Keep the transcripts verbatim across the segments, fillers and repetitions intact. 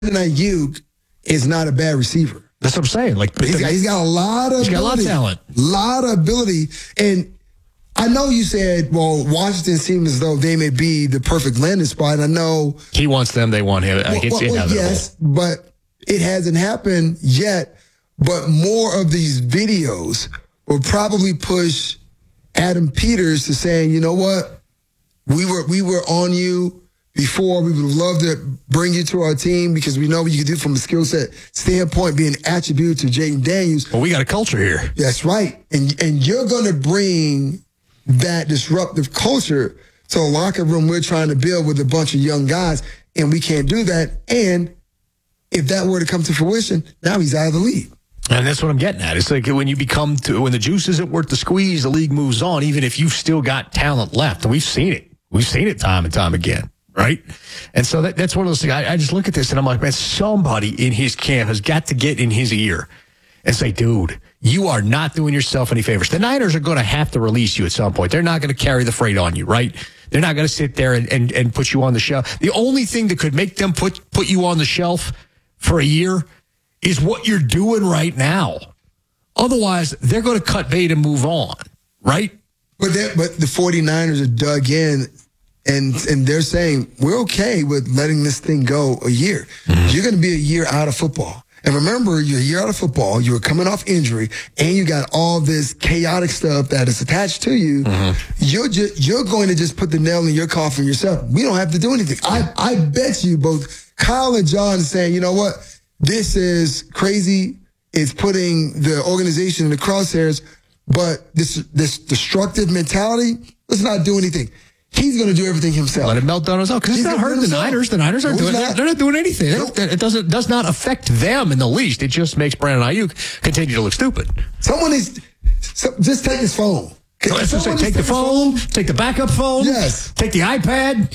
Ayuk is not a bad receiver. That's what I'm saying. Like he's got, he's got a lot of he's got a lot of ability, talent, lot of ability. And I know you said, well, Washington seems as though they may be the perfect landing spot. I know he wants them, they want him. Well, it's well, inevitable. Yes, but it hasn't happened yet. But more of these videos will probably push Adam Peters to saying, you know what, we were we were on you before. We would love to bring you to our team because we know what you can do from a skill set standpoint, being attributed to Jaden Daniels. Well, we got a culture here. That's right. And and you're going to bring that disruptive culture to a locker room we're trying to build with a bunch of young guys, and we can't do that. And if that were to come to fruition, now he's out of the league. And that's what I'm getting at. It's like when you become, to, when the juice isn't worth the squeeze, the league moves on, even if you've still got talent left. And we've seen it. We've seen it time and time again, right? And so that, that's one of those things. I, I just look at this and I'm like, man, somebody in his camp has got to get in his ear and say, dude, you are not doing yourself any favors. The Niners are going to have to release you at some point. They're not going to carry the freight on you, right? They're not going to sit there and, and, and put you on the shelf. The only thing that could make them put, put you on the shelf for a year is what you're doing right now. Otherwise, they're going to cut bait and move on, right? But but the 49ers are dug in, and and they're saying, we're okay with letting this thing go a year. Mm-hmm. You're going to be a year out of football. And remember, you're a year out of football, you were coming off injury, and you got all this chaotic stuff that is attached to you. Mm-hmm. You're just, you're going to just put the nail in your coffin yourself. We don't have to do anything. I, I bet you both Kyle and John are saying, you know what? This is crazy. It's putting the organization in the crosshairs, but this this destructive mentality, let's not do anything. He's going to do everything himself. Let it melt down himself. Because it's not hurting the Niners. The Niners aren't doing it. They're not doing anything. Nope. It doesn't does not affect them in the least. It just makes Brandon Ayuk continue to look stupid. Someone is so just take his phone. So let's just say, take the phone, phone, take the backup phone, yes. Take the iPad,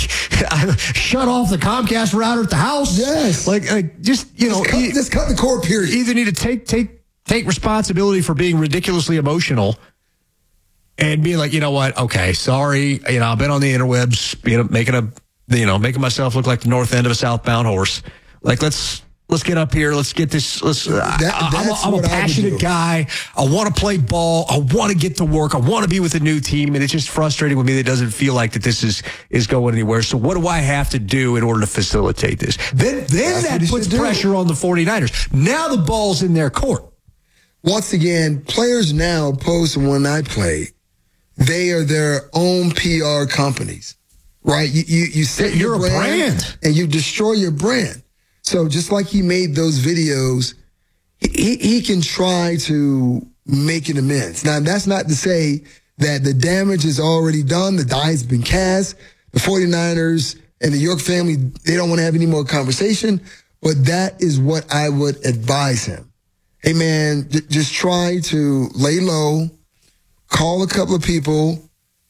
shut off the Comcast router at the house. Yes. Like, like just, you know. Just cut, e- just cut the cord, period. Either need to take, take, take responsibility for being ridiculously emotional and being like, you know what, okay, sorry, you know, I've been on the interwebs, you know, making a, you know, making myself look like the north end of a southbound horse. Like, let's, Let's get up here. Let's get this. Let's. That, I, I'm, a, I'm a passionate guy. I want to play ball. I want to get to work. I want to be with a new team, and it's just frustrating with me that it doesn't feel like that this is is going anywhere. So what do I have to do in order to facilitate this? Then, then that puts pressure on the 49ers. Now the ball's in their court. Once again, players now, opposed to when I played, they are their own P R companies, right? You you, you set You're your brand, a brand, and you destroy your brand. So just like he made those videos, he, he can try to make an amends. Now, that's not to say that the damage is already done. The die has been cast. The 49ers and the York family, they don't want to have any more conversation. But that is what I would advise him. Hey, man, j- just try to lay low, call a couple of people,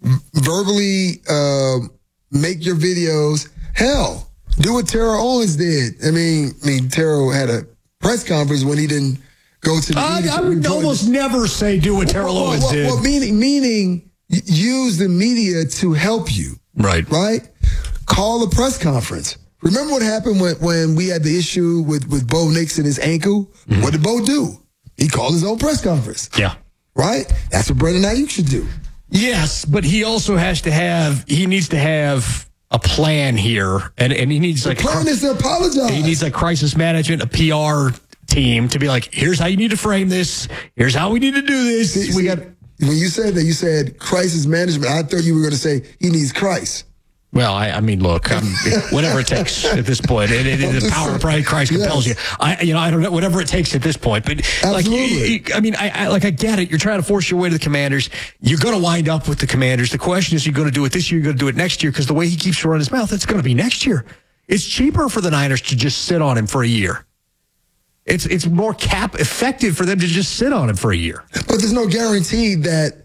verbally uh, make your videos. Hell, do what Terrell Owens did. I mean, I mean, Terrell had a press conference when he didn't go to the uh, media. I would almost the, never say do what Terrell well, Owens well, did. Well, meaning, meaning use the media to help you. Right. Right? Call a press conference. Remember what happened when, when we had the issue with, with Bo Nix and his ankle? Mm-hmm. What did Bo do? He called his own press conference. Yeah. Right? That's what Brandon Ayuk should do. Yes, but he also has to have, he needs to have a plan here, and, and he needs the like plan a, is to apologize. He needs like crisis management, a P R team to be like, here's how you need to frame this. Here's how we need to do this. See, we see, got. When you said that, you said crisis management. I thought you were going to say he needs Christ. Well, I, I mean, look, I'm, whatever it takes at this point. It, it, it, the power of pride, Christ compels yes. you. I, you know, I don't know, whatever it takes at this point. But Absolutely. like, you, you, I mean, I, I like, I get it. You're trying to force your way to the Commanders. You're going to wind up with the Commanders. The question is, you're going to do it this year. You're going to do it next year, because the way he keeps running his mouth, it's going to be next year. It's cheaper for the Niners to just sit on him for a year. It's it's more cap effective for them to just sit on him for a year. But there's no guarantee that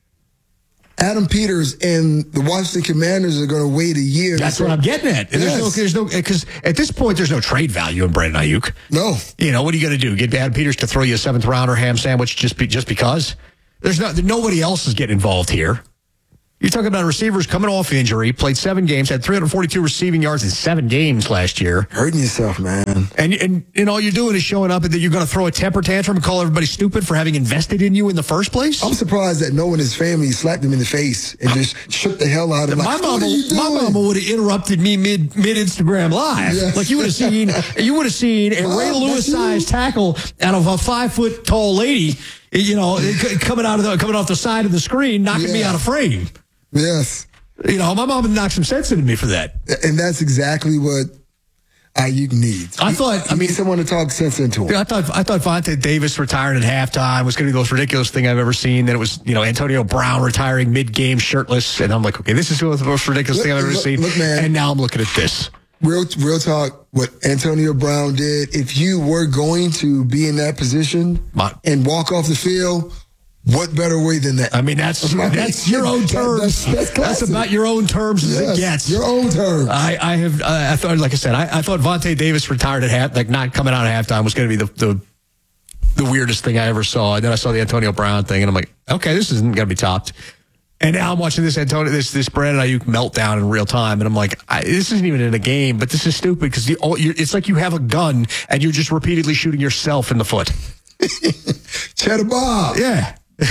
Adam Peters and the Washington Commanders are going to wait a year. That's what I'm getting at. And yes. There's no, because at this point, there's no trade value in Brandon Ayuk. No. You know, what are you going to do? Get Adam Peters to throw you a seventh rounder ham sandwich just be, just because? There's no, nobody else is getting involved here. You're talking about receivers coming off injury, played seven games, had three hundred forty-two receiving yards in seven games last year. Hurting yourself, man. And and, and all you're doing is showing up and that you're going to throw a temper tantrum and call everybody stupid for having invested in you in the first place? I'm surprised that no one in his family slapped him in the face and just shook the hell out of him. My like, mama, my mama would have interrupted me mid mid Instagram live. Yes. Like you would have seen, you would have seen a Ray Oh, Lewis sized tackle out of a five foot tall lady, you know, coming out of the coming off the side of the screen, knocking Yeah. me out of frame. Yes. You know, my mom knocked some sense into me for that. And that's exactly what Ayuk needs. I thought, He I mean, needs someone to talk sense into him. I thought I thought Vontae Davis retired at halftime was going to be the most ridiculous thing I've ever seen. Then it was, you know, Antonio Brown retiring mid-game shirtless. And I'm like, okay, this is the most ridiculous Look, thing I've ever look, seen. look, man. And now I'm looking at this. Real, real talk, what Antonio Brown did, if you were going to be in that position My- and walk off the field, what better way than that? I mean, that's that's your own That- terms. that's- that's That's, classic. about your own terms as Yes, it gets. your own terms. I, I have, uh, I thought, like I said, I, I thought Vontae Davis retired at half, like not coming out at halftime was going to be the, the the weirdest thing I ever saw. And then I saw the Antonio Brown thing, and I'm like, okay, this isn't going to be topped. And now I'm watching this Antonio, this this Brandon Ayuk meltdown in real time, and I'm like, I, this isn't even in a game, but this is stupid because it's like you have a gun and you're just repeatedly shooting yourself in the foot. Cheddar Bob. Yeah.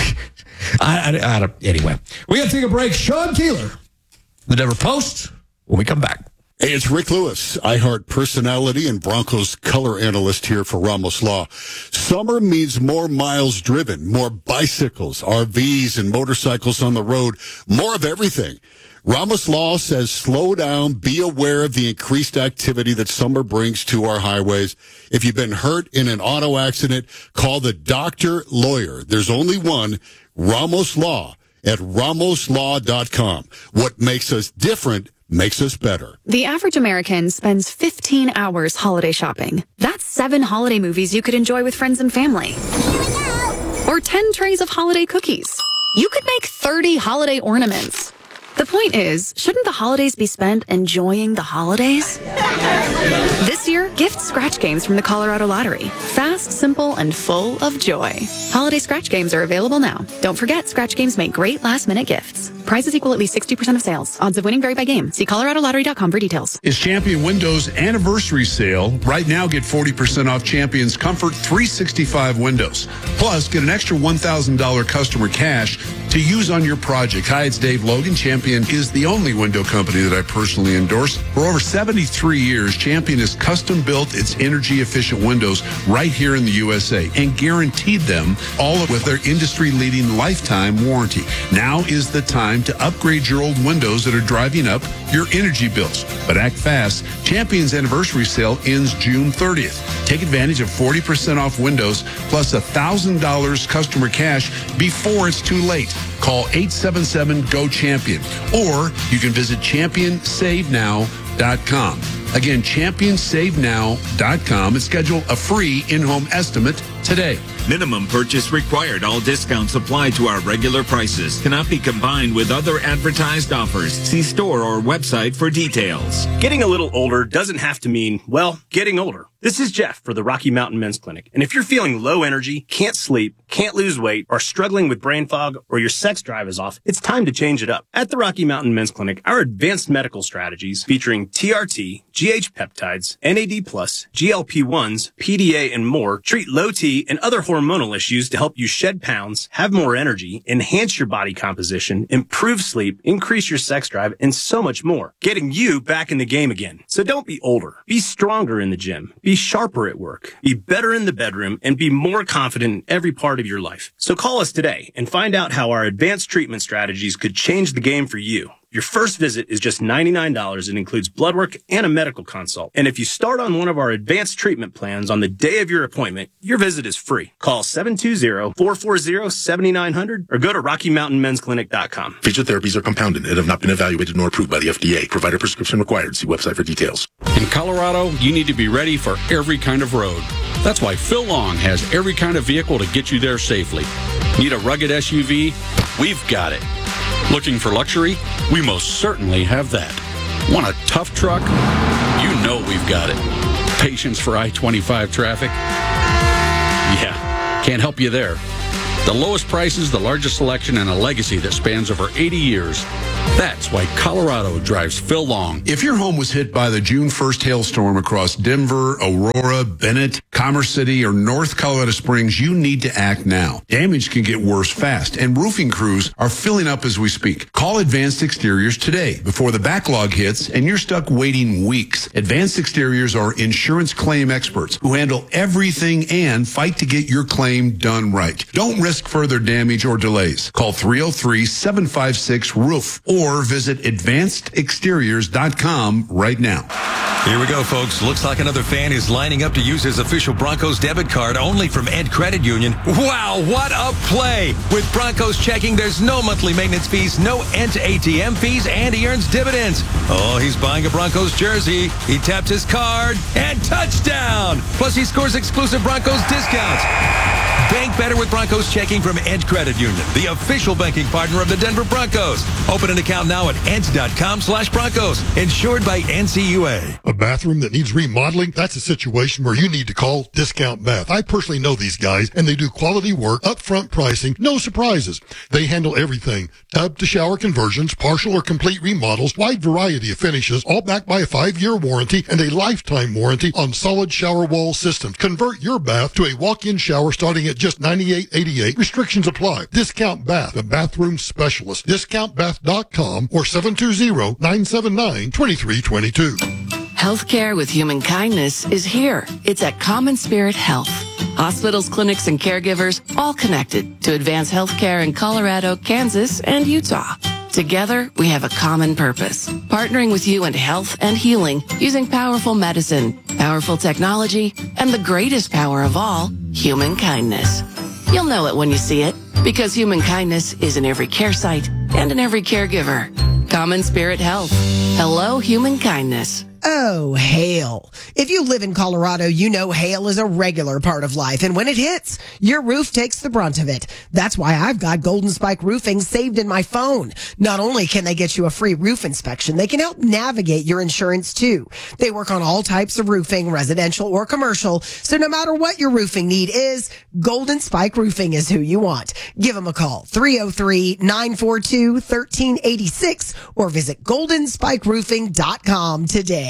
I, I, I don't, anyway, we got to take a break. Sean Keeler, the Denver Post, when we come back. Hey, it's Rick Lewis, iHeart personality and Broncos color analyst here for Ramos Law. Summer means more miles driven, more bicycles, R Vs, and motorcycles on the road, more of everything. Ramos Law says slow down, be aware of the increased activity that summer brings to our highways. If you've been hurt in an auto accident, call the doctor lawyer. There's only one, Ramos Law, at ramos law dot com. What makes us different makes us better. The average American spends fifteen hours holiday shopping. That's seven holiday movies you could enjoy with friends and family. Or ten trays of holiday cookies. You could make thirty holiday ornaments. The point is, shouldn't the holidays be spent enjoying the holidays? This year, gift scratch games from the Colorado Lottery. Fast, simple, and full of joy. Holiday scratch games are available now. Don't forget, scratch games make great last-minute gifts. Prizes equal at least sixty percent of sales. Odds of winning vary by game. See colorado lottery dot com for details. Is Champion Windows anniversary sale. Right now, get forty percent off Champion's Comfort three sixty-five windows. Plus, get an extra one thousand dollars customer cash to use on your project. Hi, it's Dave Logan. Champion is the only window company that I personally endorse. For over seventy-three years, Champion has custom built its energy efficient windows right here in the U S A and guaranteed them all with their industry leading lifetime warranty. Now is the time to upgrade your old windows that are driving up your energy bills. But act fast. Champion's anniversary sale ends June thirtieth. Take advantage of forty percent off windows plus one thousand dollars customer cash before it's too late. Call eight seven seven, G O, CHAMPION. Or you can visit champion save now dot com. Again, champion save now dot com and schedule a free in-home estimate today. Minimum purchase required. All discounts apply to our regular prices. Cannot be combined with other advertised offers. See store or website for details. Getting a little older doesn't have to mean, well, getting older. This is Jeff for the Rocky Mountain Men's Clinic. And if you're feeling low energy, can't sleep, can't lose weight, or struggling with brain fog, or your sex drive is off, it's time to change it up. At the Rocky Mountain Men's Clinic, our advanced medical strategies featuring T R T, G H peptides, N A D plus, G L P ones, P D A, and more treat low T and other hormonal issues to help you shed pounds, have more energy, enhance your body composition, improve sleep, increase your sex drive, and so much more. Getting you back in the game again. So don't be older. Be stronger in the gym. Be sharper at work. Be better in the bedroom and be more confident in every part of your life. So call us today and find out how our advanced treatment strategies could change the game for you. Your first visit is just ninety-nine dollars and includes blood work and a medical consult. And if you start on one of our advanced treatment plans on the day of your appointment, your visit is free. Call seven two zero, four four zero, seven nine zero zero or go to rocky mountain men's clinic dot com. Feature therapies are compounded and have not been evaluated nor approved by the F D A. Provider prescription required. See website for details. In Colorado, you need to be ready for every kind of road. That's why Phil Long has every kind of vehicle to get you there safely. Need a rugged S U V? We've got it. Looking for luxury? We most certainly have that. Want a tough truck? You know we've got it. Patience for I twenty-five traffic? Yeah, can't help you there. The lowest prices, the largest selection, and a legacy that spans over eighty years. That's why Colorado drives Phil Long. If your home was hit by the June first hailstorm across Denver, Aurora, Bennett, Commerce City, or North Colorado Springs, you need to act now. Damage can get worse fast, and roofing crews are filling up as we speak. Call Advanced Exteriors today before the backlog hits and you're stuck waiting weeks. Advanced Exteriors are insurance claim experts who handle everything and fight to get your claim done right. Don't risk further damage or delays. Call three oh three, seven five six, roof or visit advanced exteriors dot com right now. Here we go, folks. Looks like another fan is lining up to use his official Broncos debit card only from Ed Credit Union. Wow, what a play! With Broncos checking, there's no monthly maintenance fees, no Ent A T M fees, and he earns dividends. Oh, he's buying a Broncos jersey. He tapped his card, and touchdown! Plus, he scores exclusive Broncos discounts. Bank better with Broncos checking from Ent Credit Union, the official banking partner of the Denver Broncos. Open an account now at ent.com slash Broncos. Insured by N C U A. A bathroom that needs remodeling? That's a situation where you need to call Discount Bath. I personally know these guys, and they do quality work, upfront pricing, no surprises. They handle everything. Tub to shower conversions, partial or complete remodels, wide variety of finishes, all backed by a five-year warranty and a lifetime warranty on solid shower wall systems. Convert your bath to a walk-in shower starting at just ninety-eight eighty-eight. Restrictions apply. Discount Bath, the bathroom specialist. discount bath dot com or seven two zero, nine seven nine, two three two two. Healthcare with human kindness is here. It's at Common Spirit Health. Hospitals, clinics, and caregivers all connected to advance healthcare in Colorado, Kansas, and Utah. Together, we have a common purpose, partnering with you in health and healing using powerful medicine, powerful technology, and the greatest power of all, human kindness. You'll know it when you see it, because human kindness is in every care site and in every caregiver. Common Spirit Health. Hello, human kindness. Oh, hail. If you live in Colorado, you know hail is a regular part of life. And when it hits, your roof takes the brunt of it. That's why I've got Golden Spike Roofing saved in my phone. Not only can they get you a free roof inspection, they can help navigate your insurance too. They work on all types of roofing, residential or commercial. So no matter what your roofing need is, Golden Spike Roofing is who you want. Give them a call, three oh three, nine four two, one three eight six, or visit golden spike roofing dot com today.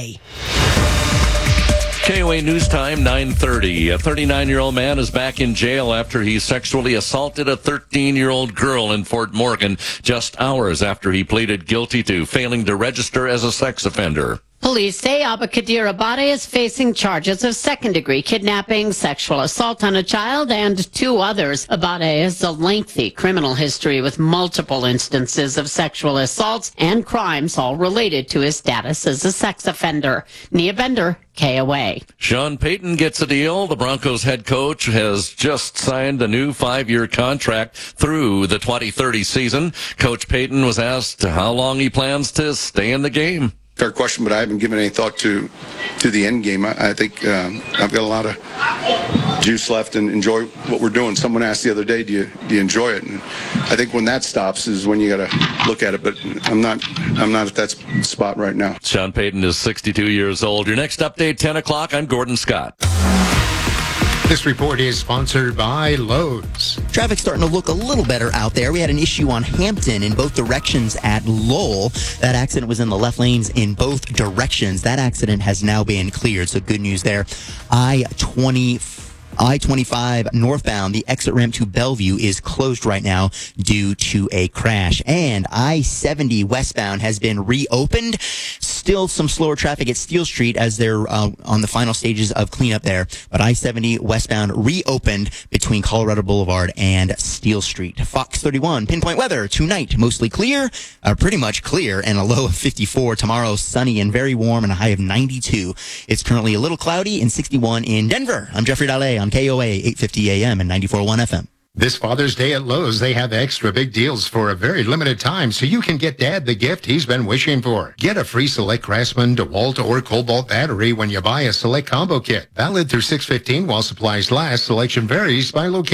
K O A News Time, nine thirty. A thirty-nine-year-old man is back in jail after he sexually assaulted a thirteen-year-old girl in Fort Morgan just hours after he pleaded guilty to failing to register as a sex offender. Police say Abakadir Abate is facing charges of second-degree kidnapping, sexual assault on a child, and two others. Abate has a lengthy criminal history with multiple instances of sexual assaults and crimes, all related to his status as a sex offender. Nia Bender, K O A. Sean Payton gets a deal. The Broncos head coach has just signed a new five-year contract through the twenty thirty season. Coach Payton was asked how long he plans to stay in the game. Fair question, but I haven't given any thought to to the end game. I, I think um, I've got a lot of juice left and enjoy what we're doing. Someone asked the other day, do you do you enjoy it? And I think when that stops is when you got to look at it. But I'm not I'm not at that spot right now. Sean Payton is sixty-two years old. Your next update, ten o'clock. I'm Gordon Scott. This report is sponsored by Lowe's. Traffic's starting to look a little better out there. We had an issue on Hampton in both directions at Lowell. That accident was in the left lanes in both directions. That accident has now been cleared, so good news there. I twenty I twenty-five northbound, the exit ramp to Bellevue is closed right now due to a crash. And I seventy westbound has been reopened. Still some slower traffic at Steel Street as they're uh, on the final stages of cleanup there. But I seventy westbound reopened between Colorado Boulevard and Steel Street. Fox thirty-one, pinpoint weather tonight, mostly clear, uh, pretty much clear, and a low of fifty-four. Tomorrow, sunny and very warm and a high of ninety-two. It's currently a little cloudy and sixty-one in Denver. I'm Jeffrey Dalle on K O A eight fifty A M and ninety-four point one F M. This Father's Day at Lowe's, they have extra big deals for a very limited time, so you can get Dad the gift he's been wishing for. Get a free Select Craftsman, DeWalt, or Cobalt battery when you buy a Select Combo Kit. Valid through six fifteen while supplies last. Selection varies by location.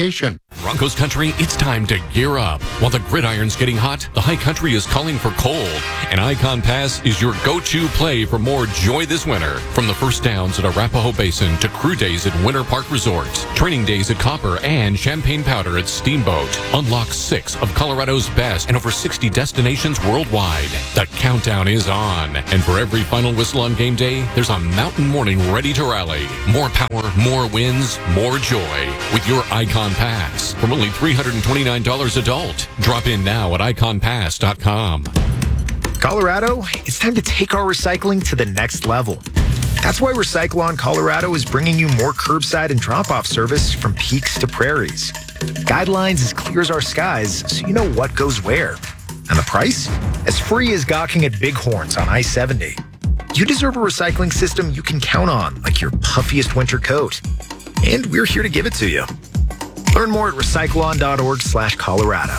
Broncos country, it's time to gear up. While the gridiron's getting hot, the high country is calling for cold. And Icon Pass is your go-to play for more joy this winter. From the first downs at Arapahoe Basin to crew days at Winter Park Resort, training days at Copper and Champagne Powder at Steamboat. Unlock six of Colorado's best and over sixty destinations worldwide. The countdown is on. And for every final whistle on game day, there's a mountain morning ready to rally. More power, more wins, more joy with your Icon Pass. From only three hundred twenty-nine dollars adult. Drop in now at icon pass dot com. Colorado, it's time to take our recycling to the next level. That's why Recyclon Colorado is bringing you more curbside and drop-off service from peaks to prairies. Guidelines as clear as our skies, so you know what goes where. And the price? As free as gawking at Bighorns on I seventy. You deserve a recycling system you can count on, like your puffiest winter coat. And we're here to give it to you. Learn more at recyclon.org slash Colorado.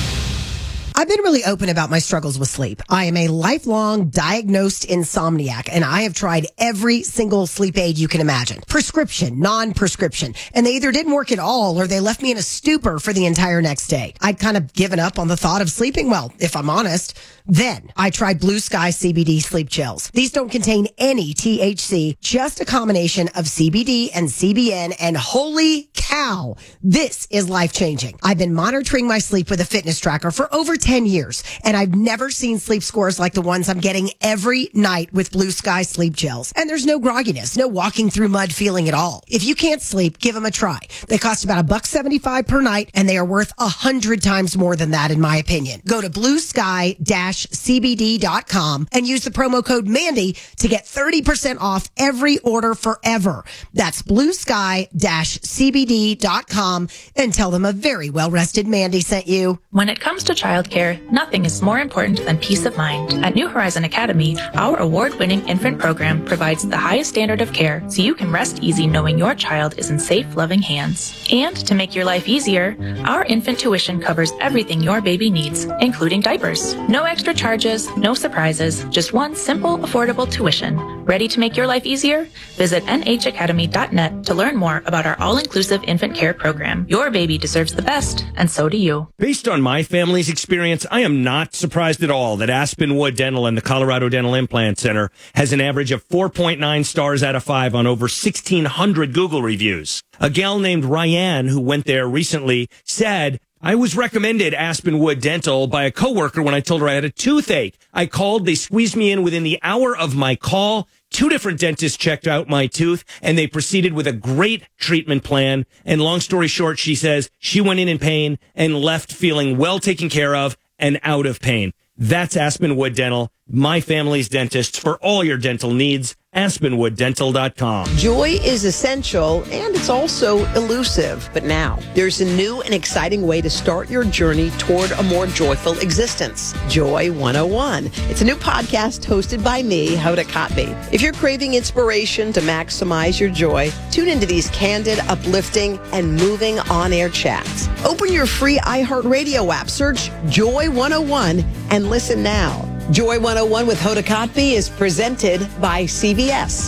I've been really open about my struggles with sleep. I am a lifelong diagnosed insomniac, and I have tried every single sleep aid you can imagine. Prescription, non-prescription. And they either didn't work at all or they left me in a stupor for the entire next day. I'd kind of given up on the thought of sleeping well, if I'm honest. Then I tried Blue Sky C B D sleep gels. These don't contain any T H C, just a combination of C B D and C B N, and holy cow, this is life-changing. I've been monitoring my sleep with a fitness tracker for over ten years, and I've never seen sleep scores like the ones I'm getting every night with Blue Sky sleep gels. And there's no grogginess, no walking through mud feeling at all. If you can't sleep, give them a try. They cost about a buck seventy-five per night, and they are worth a hundred times more than that, in my opinion. Go to blue sky C B D dot com and use the promo code Mandy to get thirty percent off every order forever. That's blue sky C B D dot com and tell them a very well-rested Mandy sent you. When it comes to childcare, nothing is more important than peace of mind. At New Horizon Academy, our award-winning infant program provides the highest standard of care so you can rest easy knowing your child is in safe, loving hands. And to make your life easier, our infant tuition covers everything your baby needs, including diapers. No extra charges, no surprises, just one simple, affordable tuition. Ready to make your life easier? Visit N H academy dot net to learn more about our all-inclusive infant care program. Your baby deserves the best, and so do you. Based on my family's experience, I am not surprised at all that Aspenwood Dental and the Colorado Dental Implant Center has an average of four point nine stars out of five on over sixteen hundred Google reviews. A gal named Ryan, who went there recently, said, I was recommended Aspenwood Dental by a coworker when I told her I had a toothache. I called, they squeezed me in within the hour of my call. Two different dentists checked out my tooth, and they proceeded with a great treatment plan. And long story short, she says she went in in pain and left feeling well taken care of and out of pain. That's Aspenwood Dental, my family's dentist for all your dental needs. aspenwood dental dot com. Joy is essential and it's also elusive. But now there's a new and exciting way to start your journey toward a more joyful existence. Joy one oh one. It's a new podcast hosted by me, Hoda Kotb. If you're craving inspiration to maximize your joy, tune into these candid, uplifting, and moving on-air chats. Open your free iHeartRadio app, search Joy one oh one, and listen now. Joy one oh one with Hoda Kotb is presented by C V S.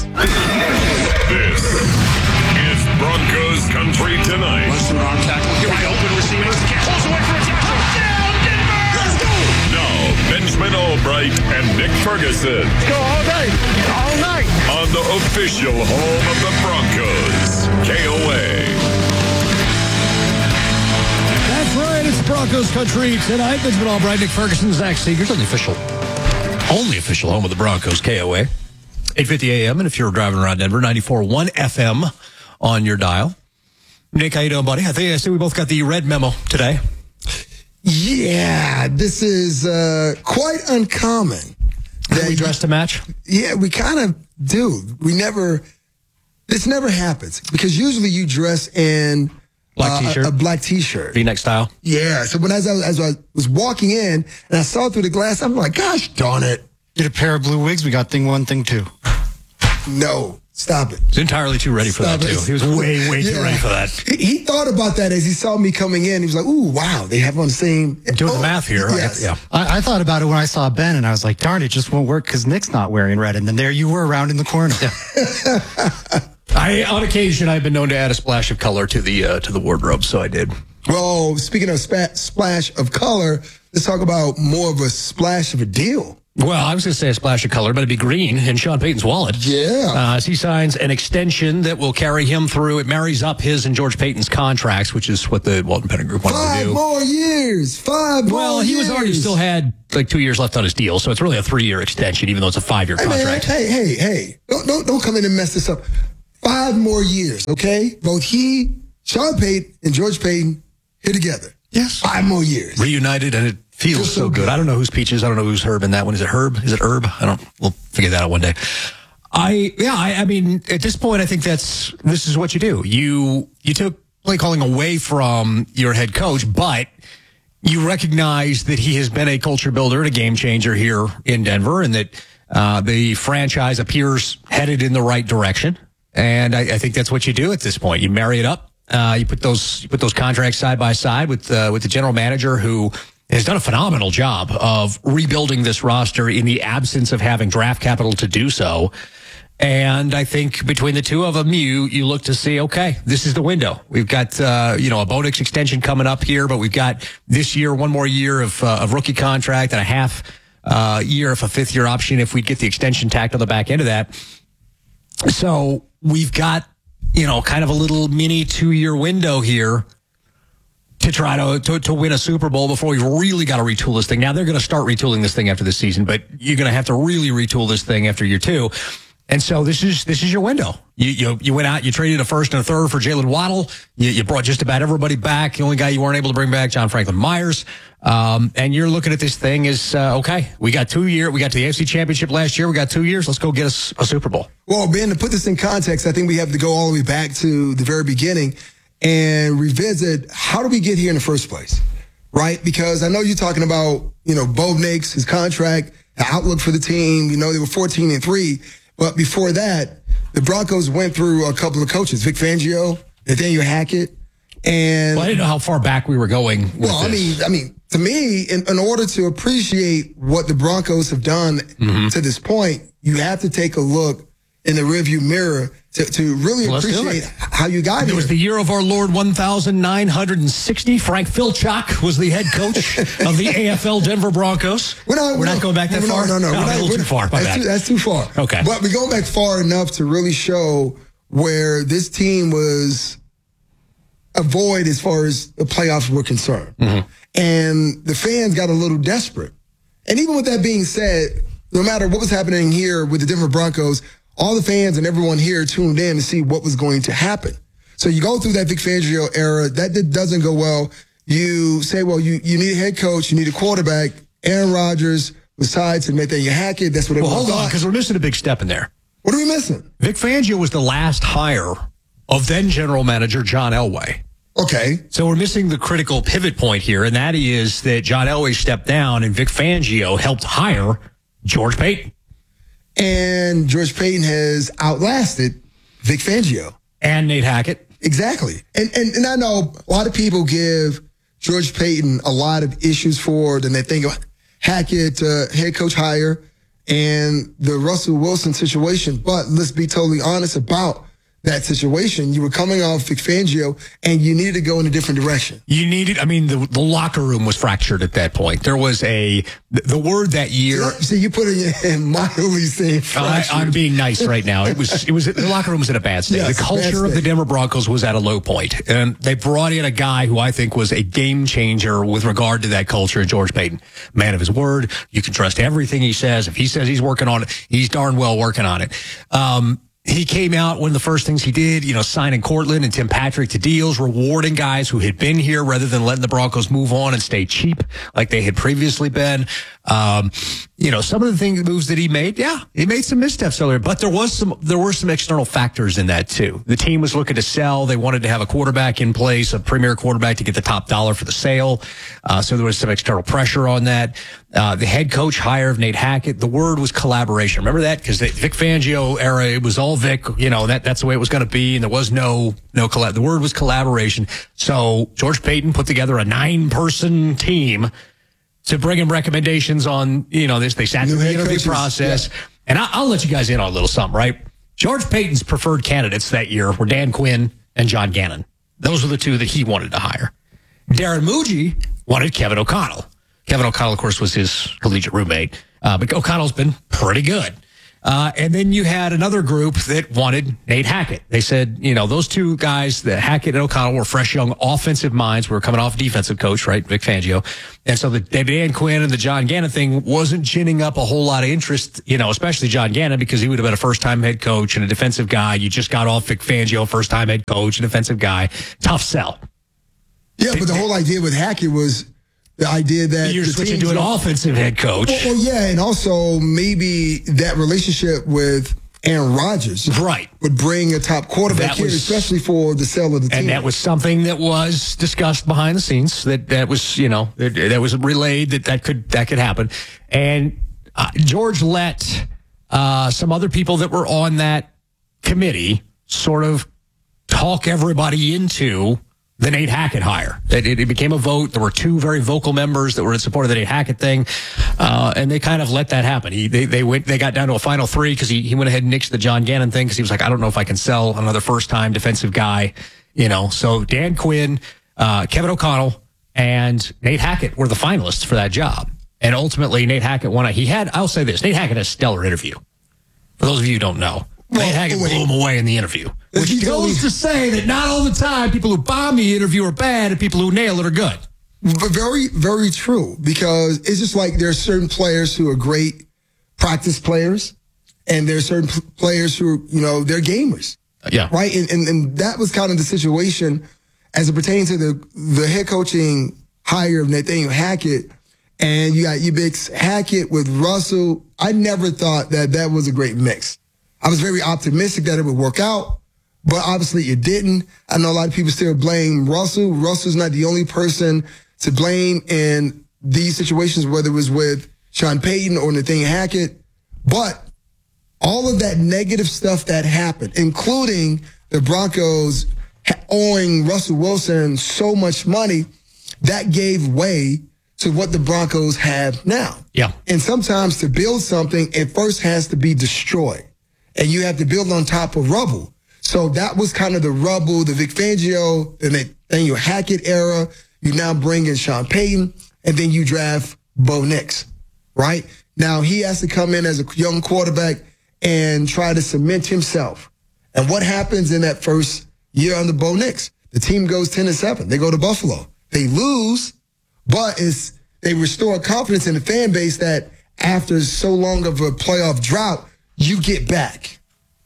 This is Broncos Country Tonight. Listen on tackle. Here we open receivers. Pulls away for a touchdown, Denver! Let's go! Now, Benjamin Albright and Nick Ferguson. Let's go all night. All night. On the official home of the Broncos, K O A. That's right. It's Broncos Country Tonight. Benjamin Albright, Nick Ferguson, Zach Seegers on the official, only official home of the Broncos, K O A. eight fifty a.m. And if you're driving around Denver, ninety-four point one F M on your dial. Nick, how you doing, buddy? I think I see we both got the red memo today. Yeah, this is uh, quite uncommon. That we dress to match? Yeah, we kind of do. We never, this never happens because usually you dress in black uh, t-shirt, a, a black t-shirt, V-neck style. Yeah. So when as I, as I was walking in and I saw through the glass, I'm like, gosh darn it! Get a pair of blue wigs. We got thing one, thing two. No, stop it. He's entirely too ready for Stop that, it. too. He was way, way Yeah. too ready for that. He, he thought about that as he saw me coming in. He was like, ooh, wow, they have on the same. Doing the math here. Yes. Yeah. I, I thought about it when I saw Ben, and I was like, darn, it just won't work because Nick's not wearing red. And then there you were around in the corner. I, on occasion, I've been known to add a splash of color to the uh, to the wardrobe, so I did. Well, speaking of spa- splash of color, let's talk about more of a splash of a deal. Well, I was going to say a splash of color, but it'd be green in Sean Payton's wallet. Yeah. Uh, as he signs an extension that will carry him through. It marries up his and George Payton's contracts, which is what the Walton Penner Group wanted Five to do. more years. Five more Well, he years. was already still had like two years left on his deal, so it's really a three-year extension, even though it's a five-year Hey, man, contract. hey, hey, hey. Don't, don't, don't come in and mess this up. Five more years, okay? Both he, Sean Payton, and George Payton here together. Yes. Five more years. Reunited, and it feels Feels so so good. good. I don't know who's Peaches. I don't know who's Herb in that one. Is it Herb? Is it Herb? I don't. We'll figure that out one day. I yeah. I, I mean, at this point, I think that's this is what you do. You you took play calling away from your head coach, but you recognize that he has been a culture builder and a game changer here in Denver, and that uh, the franchise appears headed in the right direction. And I, I think that's what you do at this point. You marry it up. Uh, you put those you put those contracts side by side with uh, with the general manager who has done a phenomenal job of rebuilding this roster in the absence of having draft capital to do so. And I think between the two of them, you you look to see, okay, this is the window. We've got uh, you know a Bodix extension coming up here, but we've got this year one more year of uh, of rookie contract and a half uh, year of a fifth year option if we get the extension tacked on the back end of that. So we've got, you know, kind of a little mini two-year window here to try to, to to win a Super Bowl before we've really got to retool this thing. Now, they're going to start retooling this thing after this season, but you're going to have to really retool this thing after year two. And so this is this is your window. You you, you went out, you traded a first and a third for Jalen Waddle. You, you brought just about everybody back. The only guy you weren't able to bring back, John Franklin Myers. Um, and you're looking at this thing as, uh, okay, we got two years. We got to the A F C Championship last year. We got two years. Let's go get us a Super Bowl. Well, Ben, to put this in context, I think we have to go all the way back to the very beginning and revisit how did we get here in the first place, right? Because I know you're talking about, you know, Bo Nix, his contract, the outlook for the team. You know, they were fourteen and three. But before that, the Broncos went through a couple of coaches, Vic Fangio, Nathaniel Hackett, and well, I didn't know how far back we were going with well, I this. mean, I mean, to me, in, in order to appreciate what the Broncos have done Mm-hmm. to this point, you have to take a look in the rearview mirror to, to really Let's do appreciate it. how you got It here. was the year of our Lord one thousand nine hundred sixty. Frank Filchak was the head coach of the A F L Denver Broncos. We're not, We're not going back that no, far? No, no, no. No, We're a not- little we're too not- far. My That's bad. too, that's too far. Okay. But we're going back far enough to really show where this team was a void as far as the playoffs were concerned. Mm-hmm. And the fans got a little desperate. And even with that being said, no matter what was happening here with the Denver Broncos, all the fans and everyone here tuned in to see what was going to happen. So you go through that Vic Fangio era, that did, doesn't go well. You say, well, you, you need a head coach, you need a quarterback. Aaron Rodgers was tied to Nathaniel Hackett. That's what Well, everyone hold on, thought. because we're missing a big step in there. What are we missing? Vic Fangio was the last hire of then general manager John Elway. Okay. So we're missing the critical pivot point here, and that is that John Elway stepped down and Vic Fangio helped hire George Payton. And George Payton has outlasted Vic Fangio. And Nate Hackett. Exactly. And, and and I know a lot of people give George Payton a lot of issues for it, and they think of Hackett, uh, head coach hire, and the Russell Wilson situation. But let's be totally honest about that situation. You were coming off Vic Fangio, and you needed to go in a different direction. You needed, I mean, the, the locker room was fractured at that point. There was a, the, the word that year. See, see you put it in mildly saying I, fractured. I'm being nice right now. It was, it was, the locker room was in a bad state. Yes, the culture bad of the state. Denver Broncos was at a low point. And they brought in a guy who I think was a game changer with regard to that culture, George Payton. Man of his word. You can trust everything he says. If he says he's working on it, he's darn well working on it. Um, He came out, one of the first things he did, you know, signing Cortland and Tim Patrick to deals, rewarding guys who had been here rather than letting the Broncos move on and stay cheap like they had previously been. Um, you know, some of the things, moves that he made, yeah, he made some missteps earlier, but there was some, there were some external factors in that too. The team was looking to sell. They wanted to have a quarterback in place, a premier quarterback to get the top dollar for the sale. Uh, so there was some external pressure on that. Uh, the head coach hire of Nate Hackett, the word was collaboration. Remember that? Because the Vic Fangio era, it was all Vic, you know, that, that's the way it was going to be. And there was no, no collab. The word was collaboration. So George Payton put together a nine person team to bring him recommendations on, you know, this. They sat through the interview coaches, process. yeah. And I, I'll let you guys in on a little something, right? George Payton's preferred candidates that year were Dan Quinn and John Gannon. Those were the two that he wanted to hire. Darren Muji wanted Kevin O'Connell. Kevin O'Connell, of course, was his collegiate roommate, uh, but O'Connell's been pretty good. Uh, and then you had another group that wanted Nate Hackett. They said, you know, those two guys, the Hackett and O'Connell, were fresh, young offensive minds. We were coming off defensive coach, right, Vic Fangio. And so the Dan Quinn and the John Gannon thing wasn't ginning up a whole lot of interest, you know, especially John Gannon, because he would have been a first-time head coach and a defensive guy. You just got off Vic Fangio, first-time head coach, a defensive guy. Tough sell. Yeah, but the whole idea with Hackett was the idea that you're the switching to an offensive head coach. Well, well, yeah, and also maybe that relationship with Aaron Rodgers, right, would bring a top quarterback That here, was- especially for the sale of the team. And that was something that was discussed behind the scenes. That that was, you know, that, that was relayed that that could that could happen. And uh, George let uh, some other people that were on that committee sort of talk everybody into the Nate Hackett hire. It, it became a vote. There were two very vocal members that were in support of the Nate Hackett thing, uh, and they kind of let that happen. He, they, they went, they got down to a final three because he, he went ahead and nixed the John Gannon thing because he was like, I don't know if I can sell another first-time defensive guy, you know. So Dan Quinn, uh, Kevin O'Connell, and Nate Hackett were the finalists for that job. And ultimately, Nate Hackett won. A, he had, I'll say this, Nate Hackett had a stellar interview. For those of you who don't know, Nate Hackett blew him away in the interview. Which goes to say that not all the time people who bomb the interview are bad and people who nail it are good. But very, very true, because it's just like there are certain players who are great practice players, and there are certain p- players who are, you know, they're gamers. Yeah. Right? And, and and that was kind of the situation as it pertains to the, the head coaching hire of Nathaniel Hackett. And you got you mix Hackett with Russell. I never thought that that was a great mix. I was very optimistic that it would work out, but obviously it didn't. I know a lot of people still blame Russell. Russell's not the only person to blame in these situations, whether it was with Sean Payton or Nathaniel Hackett. But all of that negative stuff that happened, including the Broncos owing Russell Wilson so much money, that gave way to what the Broncos have now. Yeah. And sometimes to build something, it first has to be destroyed. And you have to build on top of rubble. So that was kind of the rubble, the Vic Fangio, the Nathaniel Hackett era. You now bring in Sean Payton, and then you draft Bo Nix, right? Now he has to come in as a young quarterback and try to cement himself. And what happens in that first year under Bo Nix? The team goes ten and seven. They go to Buffalo. They lose, but it's, they restore confidence in the fan base that after so long of a playoff drought, you get back.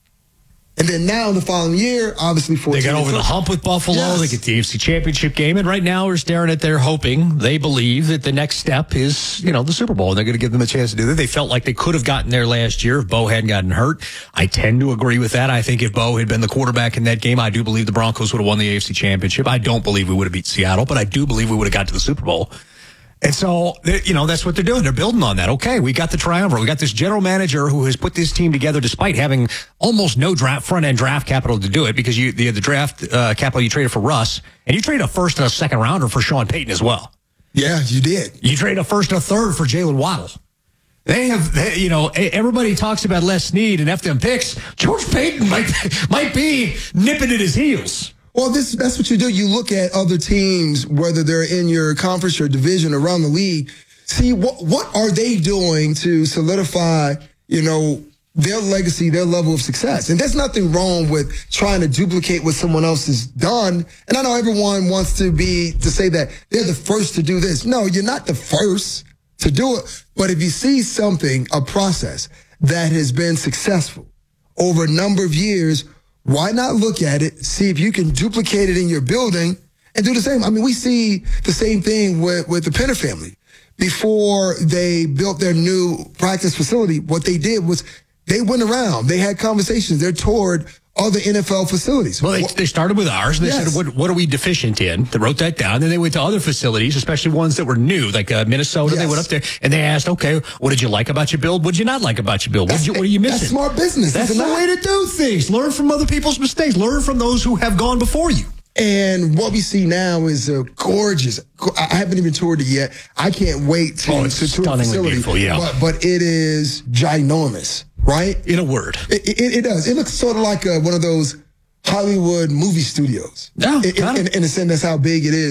And then now in the following year, obviously, They got over the hump with Buffalo. Yes. They get the A F C Championship game. And right now we're staring at they're hoping, they believe that the next step is, you know, the Super Bowl. And they're going to give them a chance to do that. They felt like they could have gotten there last year if Bo hadn't gotten hurt. I tend to agree with that. I think if Bo had been the quarterback in that game, I do believe the Broncos would have won the A F C Championship. I don't believe we would have beat Seattle, but I do believe we would have got to the Super Bowl. And so, you know, that's what they're doing. They're building on that. Okay, we got the triumvirate. We got this general manager who has put this team together despite having almost no draft front-end draft capital to do it, because you the, the draft uh, capital you traded for Russ, and you traded a first and a second rounder for Sean Payton as well. Yeah, you did. You traded a first and a third for Jalen Waddle. They have, they, you know, everybody talks about Les Snead and F them picks. George Payton might, might be nipping at his heels. Well, this that's what you do. You look at other teams, whether they're in your conference or division around the league. See, what what are they doing to solidify, you know, their legacy, their level of success? And there's nothing wrong with trying to duplicate what someone else has done. And I know everyone wants to be, to say that they're the first to do this. No, you're not the first to do it. But if you see something, a process that has been successful over a number of years, why not look at it, see if you can duplicate it in your building and do the same? I mean, we see the same thing with, with the Penner family. Before they built their new practice facility, what they did was they went around, they had conversations, they toured other N F L facilities. Well, they, they started with ours. And they Yes. said, what, what are we deficient in? They wrote that down. Then they went to other facilities, especially ones that were new, like uh, Minnesota. They Yes. went up there and they asked, okay, what did you like about your build? What did you not like about your build? What, did you, what are you missing? That's smart business. That's isn't the it? way to do things. Learn from other people's mistakes. Learn from those who have gone before you. And what we see now is a gorgeous. I haven't even toured it yet. I can't wait to, Oh, it's to tour the stunningly facility. beautiful, yeah. But, but it is ginormous, right? In a word. It, it, it does. It looks sort of like a, one of those Hollywood movie studios. Yeah, in, in, in, in a sense, that's how big it is.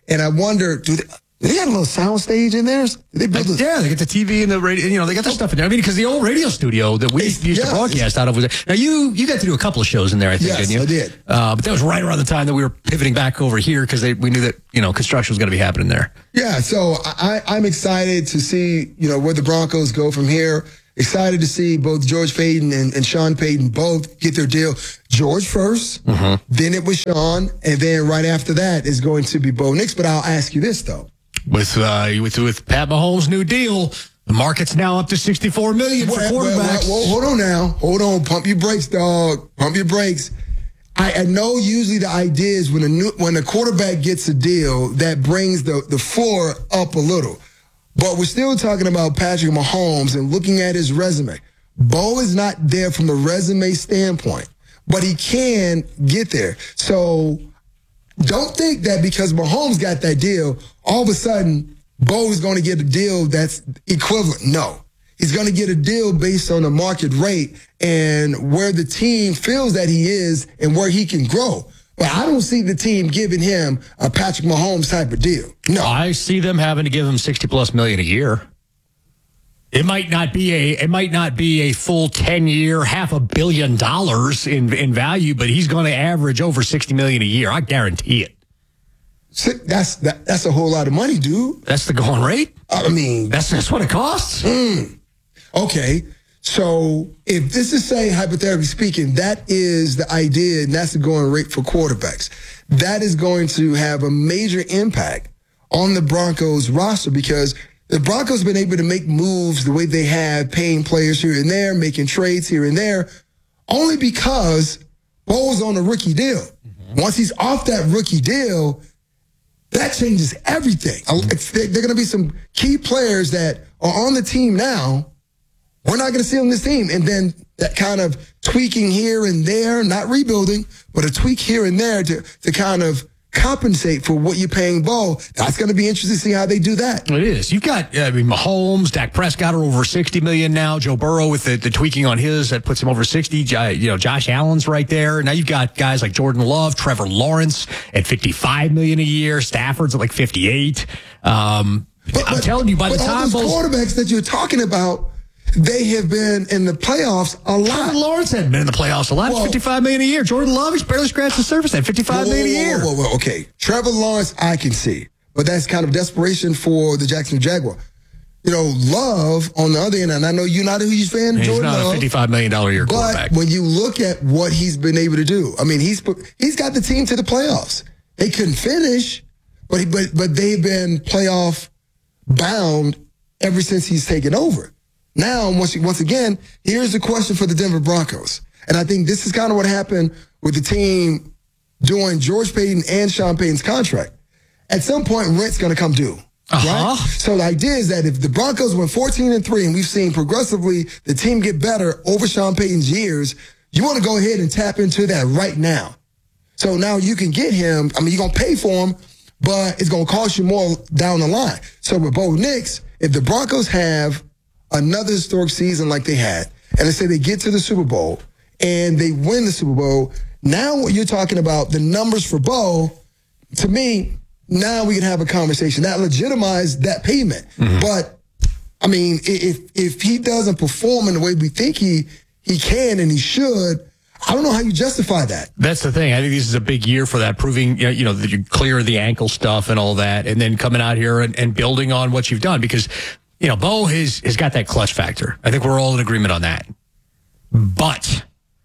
And I wonder, do they, do they have a little sound stage in there? Do they build a, yeah, they get the T V and the radio. You know, they got the stuff in there. I mean, because the old radio studio that we used yeah, to broadcast out of was now you you got to do a couple of shows in there, I think, yes, didn't you? I did. Uh, but that was right around the time that we were pivoting back over here because we knew that you know construction was going to be happening there. Yeah, so I, I'm excited to see you know where the Broncos go from here. Excited to see both George Paton and, and Sean Payton both get their deal. George first, mm-hmm. then it was Sean, and then right after that is going to be Bo Nix. But I'll ask you this though. With uh, with with Pat Mahomes' new deal, the market's now up to sixty-four million dollars for well, quarterbacks. Well, well, hold on now, hold on, pump your brakes, dog. Pump your brakes. I, I know usually the idea is when a new when a quarterback gets a deal that brings the the floor up a little, but we're still talking about Patrick Mahomes and looking at his resume. Bo is not there from a resume standpoint, but he can get there. So. Don't think that because Mahomes got that deal, all of a sudden, Bo is going to get a deal that's equivalent. No. He's going to get a deal based on the market rate and where the team feels that he is and where he can grow. But I don't see the team giving him a Patrick Mahomes type of deal. No. I see them having to give him sixty plus million a year. It might not be a it might not be a full ten year, half a billion dollars in in value, but he's going to average over sixty million a year. I guarantee it. That's that, that's a whole lot of money, dude. That's the going rate. I mean, that's that's what it costs. Mm. Okay, so if this is say hypothetically speaking, that is the idea, and that's the going rate for quarterbacks. That is going to have a major impact on the Broncos roster because. The Broncos have been able to make moves the way they have, paying players here and there, making trades here and there, only because Bo's on a rookie deal. Mm-hmm. Once he's off that rookie deal, that changes everything. Mm-hmm. There are going to be some key players that are on the team now. We're not going to see on this team. And then that kind of tweaking here and there, not rebuilding, but a tweak here and there to, to kind of compensate for what you're paying Bo. That's going to be interesting to see how they do that. It is. You've got I mean, Mahomes, Dak Prescott are over sixty million now. Joe Burrow with the, the tweaking on his that puts him over sixty. You know, Josh Allen's right there. Now you've got guys like Jordan Love, Trevor Lawrence at fifty-five million a year. Stafford's at like fifty-eight. Um, but, I'm but, telling you, by the but time all those quarterbacks that you're talking about. They have been in the playoffs a lot. Trevor Lawrence hadn't been in the playoffs a lot. Well, fifty-five million a year. Jordan Love, he's barely scratched the surface at fifty-five million a year. Whoa, whoa, whoa, okay. Trevor Lawrence, I can see. But that's kind of desperation for the Jacksonville Jaguar. You know, Love, on the other end, and I know you're not a huge fan of he's Jordan not Love. a fifty-five million dollars a year quarterback. But when you look at what he's been able to do, I mean, he's he's got the team to the playoffs. They couldn't finish, but, he, but, but they've been playoff bound ever since he's taken over. Now, once once again, here's the question for the Denver Broncos. And I think this is kind of what happened with the team doing George Paton and Sean Payton's contract. At some point, rent's going to come due. Uh-huh. Right? So the idea is that if the Broncos went fourteen and three, and we've seen progressively the team get better over Sean Payton's years, you want to go ahead and tap into that right now. So now you can get him. I mean, you're going to pay for him, but it's going to cost you more down the line. So with Bo Nix, if the Broncos have another historic season like they had, and let's say they get to the Super Bowl and they win the Super Bowl, now what you're talking about, the numbers for Bo, to me, now we can have a conversation. That legitimized that payment. Mm-hmm. But, I mean, if if he doesn't perform in the way we think he he can and he should, I don't know how you justify that. That's the thing. I think this is a big year for that, proving, you know, that you clear the ankle stuff and all that, and then coming out here and, and building on what you've done. Because, you know, Bo has, has got that clutch factor. I think we're all in agreement on that. But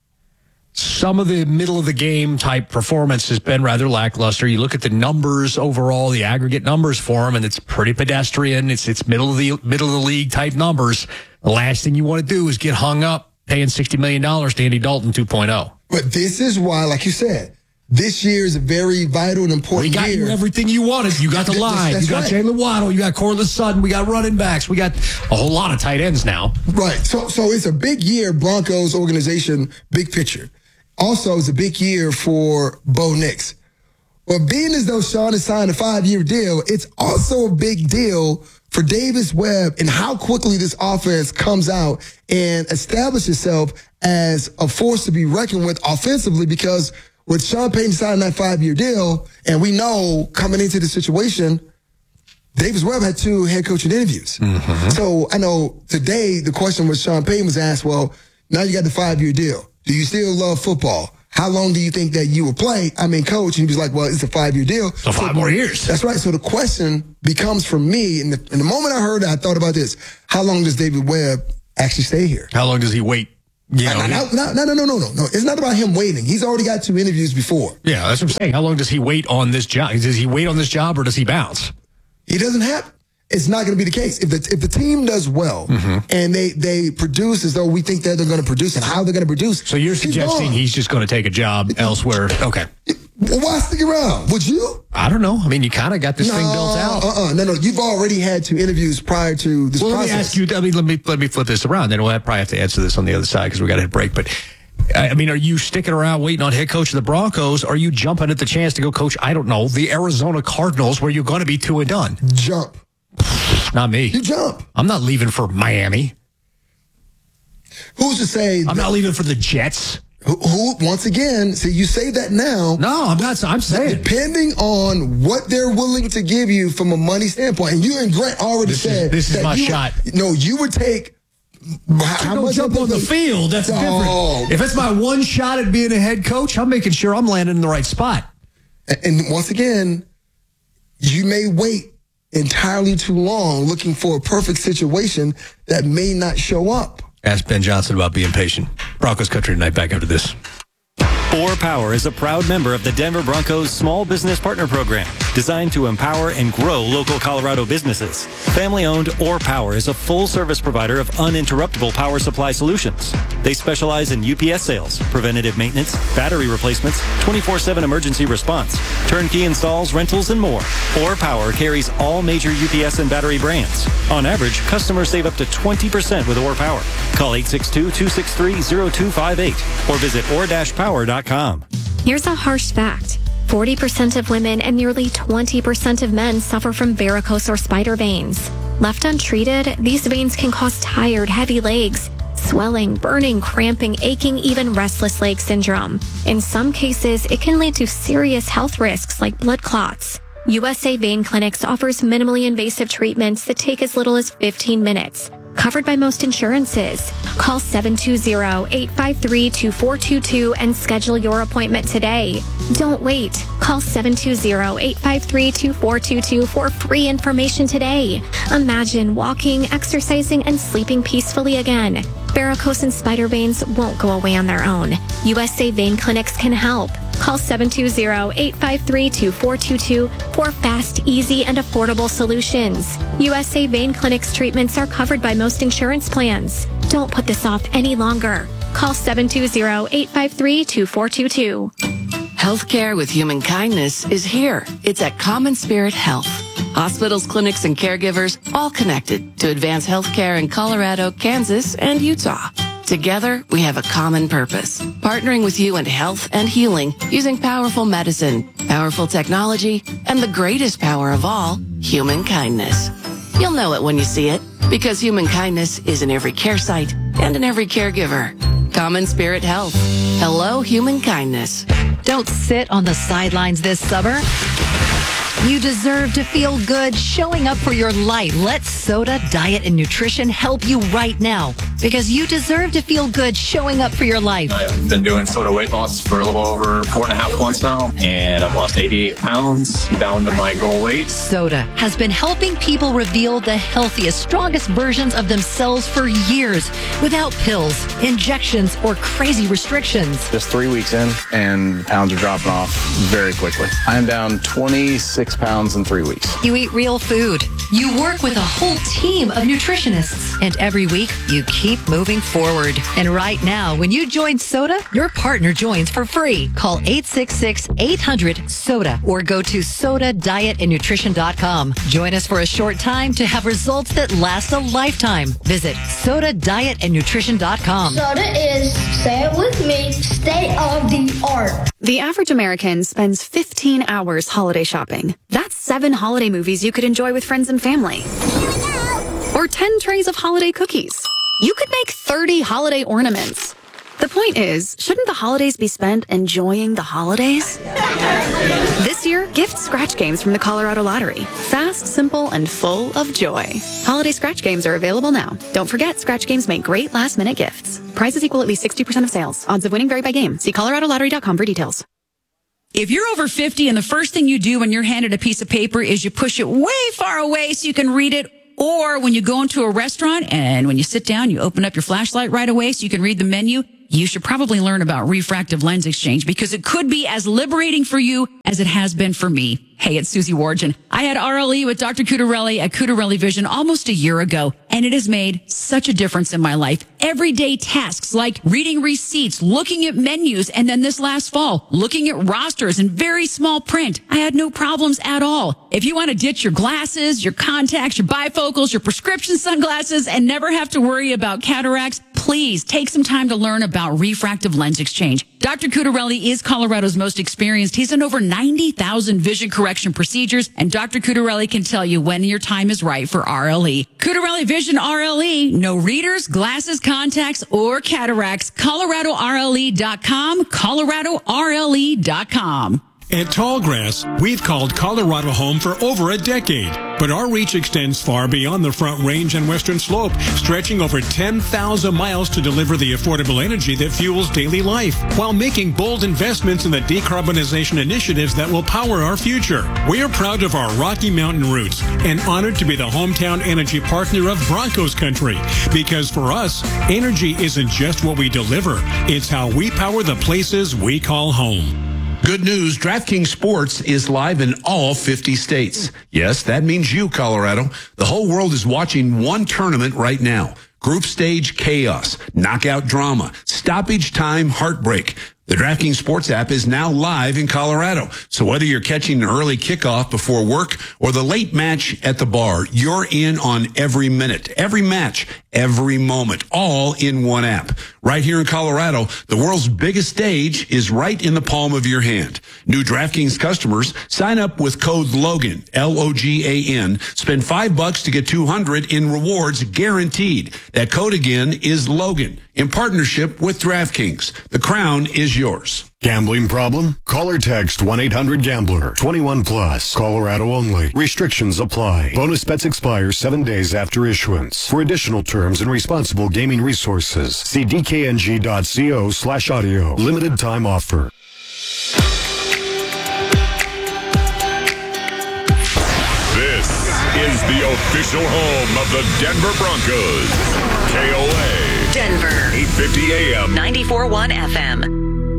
some of the middle of the game type performance has been rather lackluster. You look at the numbers overall, the aggregate numbers for him, and it's pretty pedestrian. It's it's middle of the middle of the league type numbers. The last thing you want to do is get hung up paying sixty million dollars to Andy Dalton two point oh. But this is why, like you said, this year is a very vital and important year. We got year. you everything you wanted. You got the line. That's you got right. Jalen Waddle. You got Cortland Sutton. We got running backs. We got a whole lot of tight ends now. Right. So, so it's a big year, Broncos organization, big picture. Also, it's a big year for Bo Nix. But being as though Sean has signed a five-year deal, it's also a big deal for Davis Webb and how quickly this offense comes out and establishes itself as a force to be reckoned with offensively, because with Sean Payton signing that five-year deal, and we know coming into the situation, Davis Webb had two head coaching interviews. Mm-hmm. So I know today the question was Sean Payton was asked, well, now you got the five-year deal. Do you still love football? How long do you think that you will play? I mean, coach, and he was like, well, it's a five-year deal. So five more years. That's right. So the question becomes for me, and the, and the moment I heard it, I thought about this. How long does David Webb actually stay here? How long does he wait? You know, no, no, no, no, no, no, no. It's not about him waiting. He's already got two interviews before. Yeah, that's what I'm saying. How long does he wait on this job? Does he wait on this job or does he bounce? He doesn't have. It's not going to be the case. If the if the team does well mm-hmm. and they they produce as though we think that they're going to produce and how they're going to produce. So you're suggesting gone. he's just going to take a job elsewhere? Okay. Well, why stick around? Would you? I don't know. I mean, you kind of got this no, thing built out. Uh-uh. No, no. You've already had two interviews prior to this well, process. Let me ask you. I mean, let me let me flip this around. Then we'll probably have to answer this on the other side because we got to hit break. But I mean, are you sticking around waiting on head coach of the Broncos? Or are you jumping at the chance to go coach? I don't know, the Arizona Cardinals, where you're going to be two and done. Jump. Not me. You jump. I'm not leaving for Miami. Who's to say? I'm that, not leaving for the Jets. Who, who once again? See, you say that now. No, I'm not. I'm saying depending on what they're willing to give you from a money standpoint, and you and Grant already this said is, this is that my you, shot. No, you would take. How don't jump on the field. That's oh. different. If it's my one shot at being a head coach, I'm making sure I'm landing in the right spot. And, and once again, you may wait entirely too long looking for a perfect situation that may not show up. Ask Ben Johnson about being patient. Broncos country tonight. Back after this. Or Power is a proud member of the Denver Broncos Small Business Partner Program, designed to empower and grow local Colorado businesses. Family-owned Or Power is a full-service provider of uninterruptible power supply solutions. They specialize in U P S sales, preventative maintenance, battery replacements, twenty-four seven emergency response, turnkey installs, rentals, and more. Or Power carries all major U P S and battery brands. On average, customers save up to twenty percent with Or Power. Call eight six two, two six three, zero two five eight or visit or dash power dot com. Here's a harsh fact. forty percent of women and nearly twenty percent of men suffer from varicose or spider veins. Left untreated, these veins can cause tired, heavy legs, swelling, burning, cramping, aching, even restless leg syndrome. In some cases, it can lead to serious health risks like blood clots. U S A Vein Clinics offers minimally invasive treatments that take as little as fifteen minutes. Covered by most insurances. Call seven two zero, eight five three, two four two two and schedule your appointment today. Don't wait. Call seven two zero, eight five three, two four two two for free information today. Imagine walking, exercising, and sleeping peacefully again. Varicose and spider veins won't go away on their own. U S A Vein Clinics can help. Call seven two zero, eight five three, two four two two for fast, easy, and affordable solutions. U S A Vein Clinics treatments are covered by most insurance plans. Don't put this off any longer. Call seven two zero, eight five three, two four two two. Healthcare with human kindness is here. It's at Common Spirit Health. Hospitals, clinics, and caregivers all connected to advance healthcare in Colorado, Kansas, and Utah. Together, we have a common purpose, partnering with you in health and healing using powerful medicine, powerful technology, and the greatest power of all, human kindness. You'll know it when you see it, because human kindness is in every care site and in every caregiver. Common Spirit Health. Hello, human kindness. Don't sit on the sidelines this summer. You deserve to feel good showing up for your life. Let Soda Diet and Nutrition help you right now, because you deserve to feel good showing up for your life. I've been doing Soda weight loss for a little over four and a half months now, and I've lost eighty-eight pounds down to my goal weight. Soda has been helping people reveal the healthiest, strongest versions of themselves for years without pills, injections, or crazy restrictions. Just three weeks in, and pounds are dropping off very quickly. I am down twenty-six pounds in three weeks. You eat real food. You work with a whole team of nutritionists. And every week, you keep moving forward. And right now, when you join Soda, your partner joins for free. Call eight six six, eight hundred, SODA or go to soda diet and nutrition dot com. Join us for a short time to have results that last a lifetime. Visit soda diet and nutrition dot com. Soda is, say it with me, state of the art. The average American spends fifteen hours holiday shopping. That's seven holiday movies you could enjoy with friends and family. Or ten trays of holiday cookies. You could make thirty holiday ornaments. The point is, shouldn't the holidays be spent enjoying the holidays? This year, gift scratch games from the Colorado Lottery. Fast, simple, and full of joy. Holiday scratch games are available now. Don't forget, scratch games make great last-minute gifts. Prizes equal at least sixty percent of sales. Odds of winning vary by game. See colorado lottery dot com for details. If you're over fifty and the first thing you do when you're handed a piece of paper is you push it way far away so you can read it, or when you go into a restaurant and when you sit down, you open up your flashlight right away so you can read the menu, you should probably learn about refractive lens exchange because it could be as liberating for you as it has been for me. Hey, it's Susie Wargin. I had R L E with Doctor Cutarelli at Cutarelli Vision almost a year ago, and it has made such a difference in my life. Everyday tasks like reading receipts, looking at menus, and then this last fall, looking at rosters in very small print. I had no problems at all. If you want to ditch your glasses, your contacts, your bifocals, your prescription sunglasses, and never have to worry about cataracts, please take some time to learn about refractive lens exchange. Doctor Cutarelli is Colorado's most experienced. He's done over ninety thousand vision correction procedures, and Doctor Cutarelli can tell you when your time is right for R L E. Cutarelli Vision R L E. No readers, glasses, contacts, or cataracts. Colorado R L E dot com. Colorado R L E dot com. At Tallgrass, we've called Colorado home for over a decade, but our reach extends far beyond the Front Range and Western Slope, stretching over ten thousand miles to deliver the affordable energy that fuels daily life, while making bold investments in the decarbonization initiatives that will power our future. We are proud of our Rocky Mountain roots and honored to be the hometown energy partner of Broncos Country, because for us, energy isn't just what we deliver, it's how we power the places we call home. Good news, DraftKings Sports is live in all fifty states. Yes, that means you, Colorado. The whole world is watching one tournament right now. Group stage chaos, knockout drama, stoppage time heartbreak. The DraftKings Sports app is now live in Colorado. So whether you're catching an early kickoff before work or the late match at the bar, you're in on every minute, every match, every moment, all in one app. Right here in Colorado, the world's biggest stage is right in the palm of your hand. New DraftKings customers sign up with code Logan, L O G A N, spend five bucks to get two hundred in rewards guaranteed. That code again is Logan, in partnership with DraftKings. The crown is yours. Gambling problem? Call or text one eight hundred gambler. twenty-one plus. Colorado only. Restrictions apply. Bonus bets expire seven days after issuance. For additional terms and responsible gaming resources, see d k n g dot co slash audio. Limited time offer. This is the official home of the Denver Broncos. K O A. Denver. eight fifty A M. ninety-four point one F M.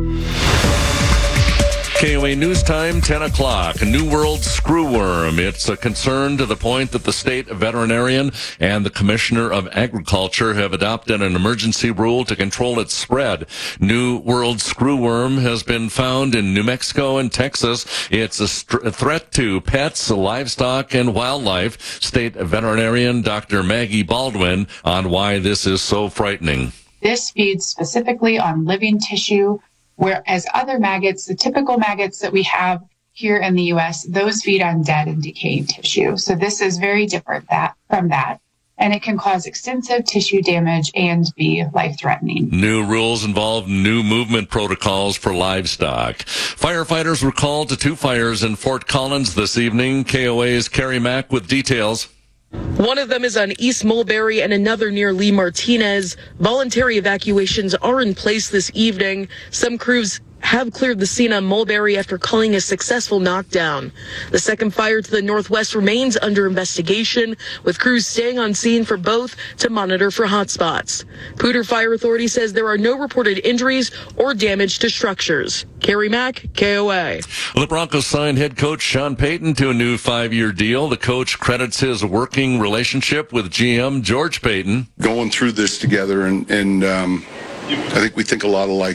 K O A News Time, ten o'clock. A New World screwworm. It's a concern to the point that the state veterinarian and the commissioner of agriculture have adopted an emergency rule to control its spread. New World screwworm has been found in New Mexico and Texas. It's a, st- a threat to pets, livestock, and wildlife. State veterinarian Doctor Maggie Baldwin on why this is so frightening. This feeds specifically on living tissue, whereas other maggots, the typical maggots that we have here in the U S, those feed on dead and decaying tissue. So this is very different that, from that. And it can cause extensive tissue damage and be life-threatening. New rules involve new movement protocols for livestock. Firefighters were called to two fires in Fort Collins this evening. K O A's Carrie Mack with details. One of them is on East Mulberry and another near Lee Martinez. Voluntary evacuations are in place this evening. Some crews have cleared the scene on Mulberry after calling a successful knockdown. The second fire to the northwest remains under investigation, with crews staying on scene for both to monitor for hotspots. Poudre Fire Authority says there are no reported injuries or damage to structures. Carrie Mack, K O A. The Broncos signed head coach Sean Payton to a new five-year deal. The coach credits his working relationship with G M George Payton. Going through this together, and, and um, I think we think a lot alike.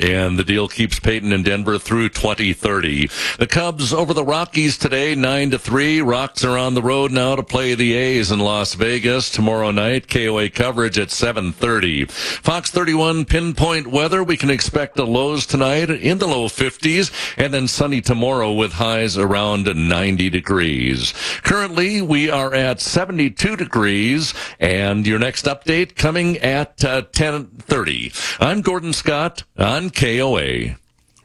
And the deal keeps Peyton in Denver through twenty thirty. The Cubs over the Rockies today, nine to three. Rocks are on the road now to play the A's in Las Vegas tomorrow night. K O A coverage at seven thirty. Fox thirty-one pinpoint weather. We can expect the lows tonight in the low fifties and then sunny tomorrow with highs around ninety degrees. Currently, we are at seventy-two degrees, and your next update coming at uh, ten thirty. I'm Gordon Scott on K O A.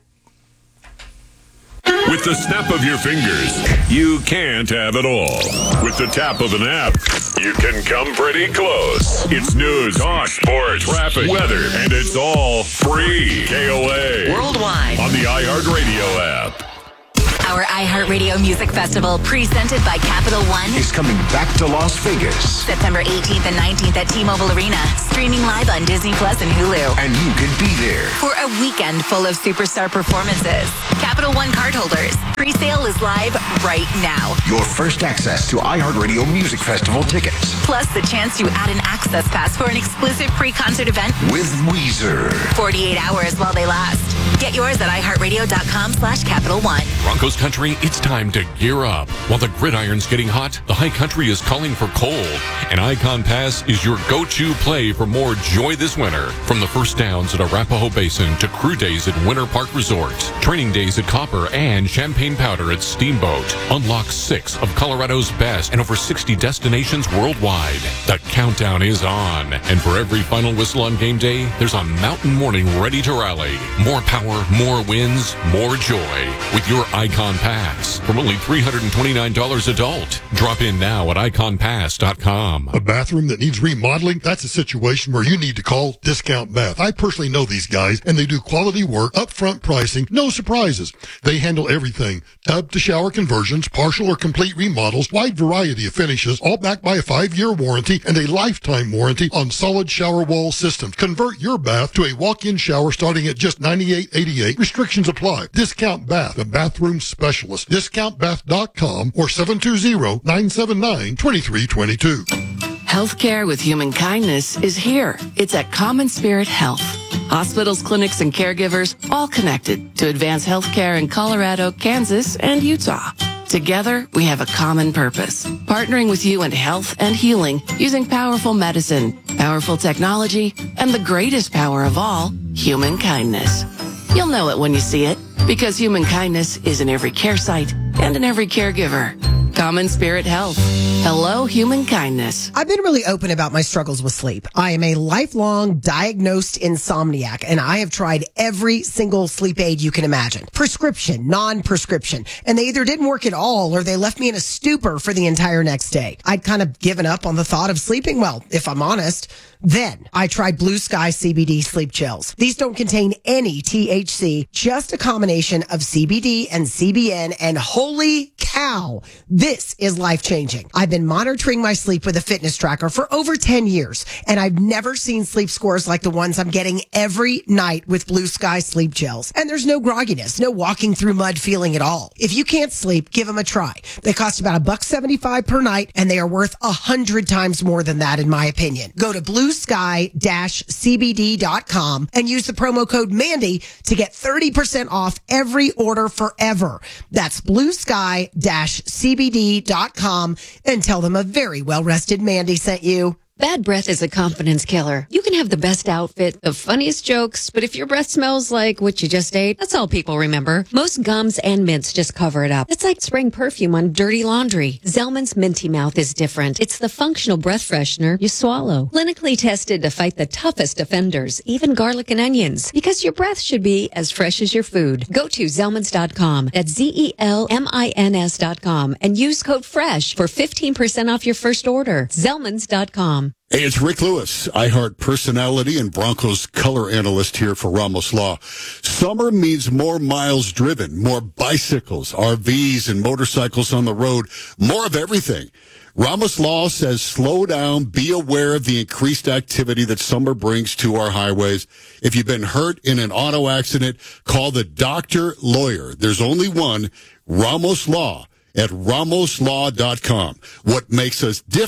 With the snap of your fingers, you can't have it all. With the tap of an app, you can come pretty close. It's news, talk, sports, traffic, weather, and it's all free. K O A. Worldwide. On the iHeartRadio app. Our iHeartRadio Music Festival, presented by Capital One, is coming back to Las Vegas. September eighteenth and nineteenth at T-Mobile Arena, streaming live on Disney Plus and Hulu. And you can be there For a weekend full of superstar performances. Capital One cardholders, pre-sale is live right now. Your first access to iHeartRadio Music Festival tickets. Plus the chance to add an access pass for an exclusive pre-concert event with Weezer. forty-eight hours while they last. Get yours at iHeartRadio.com slash Capital One. Broncos country, it's time to gear up. While the gridiron's getting hot, the high country is calling for cold. And Icon Pass is your go-to play for more joy this winter. From the first downs at Arapahoe Basin to crew days at Winter Park Resort, training days at Copper and Champagne Powder at Steamboat. Unlock six of Colorado's best and over sixty destinations worldwide. The countdown is on. And for every final whistle on game day, there's a mountain morning ready to rally. More power, more wins, more joy. With your Icon Pass from only three hundred twenty-nine dollars adult. Drop in now at icon pass dot com. A bathroom that needs remodeling? That's a situation where you need to call Discount Bath. I personally know these guys, and they do quality work, upfront pricing, no surprises. They handle everything. Tub to shower conversions, partial or complete remodels, wide variety of finishes, all backed by a five-year warranty and a lifetime warranty on solid shower wall systems. Convert your bath to a walk-in shower starting at just ninety-eight eighty-eight. Restrictions apply. Discount Bath, the bathroom specialist. discount bath dot com or seven two zero, nine seven nine, two three two two. Healthcare with human kindness is here. It's at Common Spirit Health. Hospitals, clinics, and caregivers all connected to advance healthcare in Colorado, Kansas, and Utah. Together, we have a common purpose, partnering with you in health and healing using powerful medicine, powerful technology, and the greatest power of all, human kindness. You'll know it when you see it, because human kindness is in every care site and in every caregiver. Common Spirit Health. Hello, human kindness. I've been really open about my struggles with sleep. I am a lifelong diagnosed insomniac, and I have tried every single sleep aid you can imagine. Prescription, non-prescription. And they either didn't work at all or they left me in a stupor for the entire next day. I'd kind of given up on the thought of sleeping well, if I'm honest. Then I tried Blue Sky C B D sleep gels. These don't contain any T H C, just a combination of C B D and C B N, and holy cow, this is life-changing. I've been monitoring my sleep with a fitness tracker for over ten years, and I've never seen sleep scores like the ones I'm getting every night with Blue Sky sleep gels. And there's no grogginess, no walking through mud feeling at all. If you can't sleep, give them a try. They cost about a buck seventy-five per night, and they are worth a hundred times more than that, in my opinion. Go to blue sky dash c b d dot com and use the promo code Mandy to get thirty percent off every order forever. That's blue sky dash c b d dot com and tell them a very well-rested Mandy sent you. Bad breath is a confidence killer. You can have the best outfit, the funniest jokes, but if your breath smells like what you just ate, that's all people remember. Most gums and mints just cover it up. It's like spraying perfume on dirty laundry. Zellman's Minty Mouth is different. It's the functional breath freshener you swallow. Clinically tested to fight the toughest offenders, even garlic and onions. Because your breath should be as fresh as your food. Go to Zellmans dot com. That's Z E L M I N S dot com and use code FRESH for fifteen percent off your first order. Zellmans dot com. Hey, it's Rick Lewis, iHeart personality and Broncos color analyst here for Ramos Law. Summer means more miles driven, more bicycles, R Vs, and motorcycles on the road, more of everything. Ramos Law says slow down, be aware of the increased activity that summer brings to our highways. If you've been hurt in an auto accident, call the doctor lawyer. There's only one, Ramos Law, at ramos law dot com. What makes us different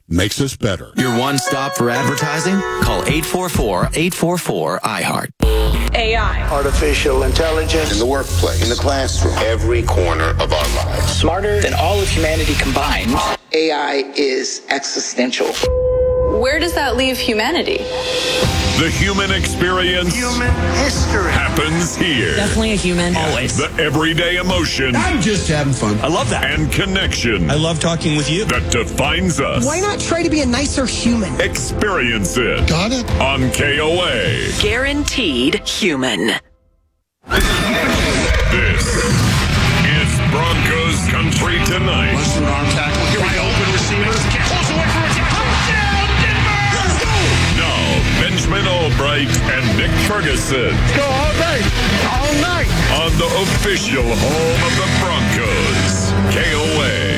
makes us better. Your one stop for advertising? Call eight four four, eight four four, I heart. A I. Artificial intelligence. In the workplace. In the classroom. Every corner of our lives. Smarter than all of humanity combined. A I is existential. Where does that leave humanity? The human experience Human history happens here. Definitely a human. Always. The everyday emotion. I'm just having fun. I love that. And connection. I love talking with you. That defines us. Why not try to be a nicer human? Experience it. Got it? On K O A. Guaranteed human. This is Broncos Country Tonight. Listen arm tackle. Here we go. Open receivers. Pulls away from a touchdown, Denver! Let's go! Now, Benjamin Albright and Nick Ferguson. Go all day. All night. On the official home of the Broncos. K O A.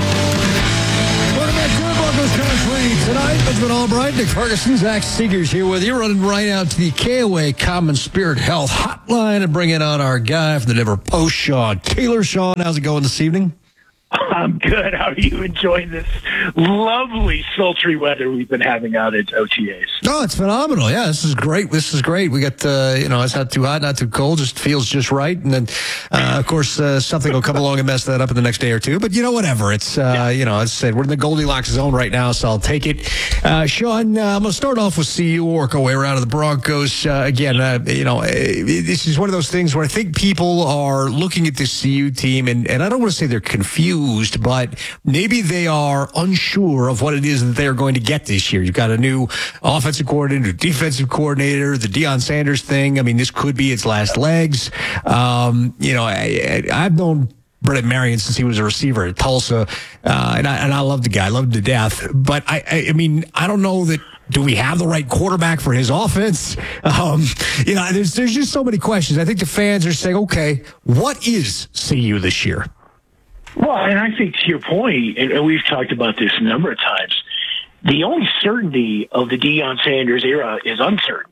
Welcome back to Broncos Country Tonight. Benjamin Albright, Nick Ferguson, Zach Seegers here with you. Running right out to the K O A Common Spirit Health Hotline and bringing on our guy from the Denver Post, Sean Taylor. Sean, how's it going this evening? I'm good. How are you enjoying this lovely sultry weather we've been having out at O T As? Oh, it's phenomenal. Yeah, this is great. This is great. We got, uh, you know, it's not too hot, not too cold, just feels just right. And then, uh, of course, uh, something will come along and mess that up in the next day or two. But, you know, whatever. It's, uh, yeah. you know, as I said, we're in the Goldilocks zone right now, so I'll take it. Uh, Sean, uh, I'm going to start off with C U, work our way around to the Broncos. Uh, again, uh, you know, this is one of those things where I think people are looking at this C U team, and, and I don't want to say they're confused, but maybe they are unsure of what it is that they're going to get this year. You've got a new offensive coordinator, defensive coordinator, the Deion Sanders thing. I mean, this could be its last legs. Um, you know, I, I, I've known Brett Marion since he was a receiver at Tulsa, uh, and I and I love the guy, I love him to death. But I, I, I mean, I don't know that. Do we have the right quarterback for his offense? Um, you know, there's there's just so many questions. I think the fans are saying, okay, what is C U this year? Well, and I think to your point, and we've talked about this a number of times, the only certainty of the Deion Sanders era is uncertainty.